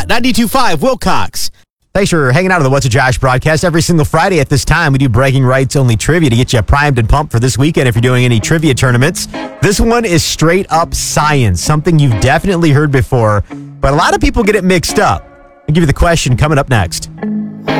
92.5 Wilcox. Thanks for hanging out on the What's a Josh broadcast. Every single Friday at this time, we do bragging rights only trivia to get you primed and pumped for this weekend if you're doing any trivia tournaments. This one is straight up science, something you've definitely heard before, but a lot of people get it mixed up. I'll give you the question coming up next.